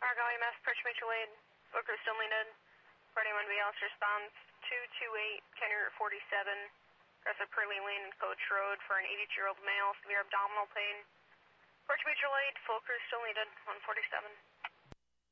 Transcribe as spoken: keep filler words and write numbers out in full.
Argo E M S, approach mutual aid. Booker still needed. For anyone be else, response two two eight, County Route forty-seven. Aggressive Purley Lane and Coach Road for an eighty-two-year-old male, severe abdominal pain. Approach mutual aid, full crew still needed, one forty-seven.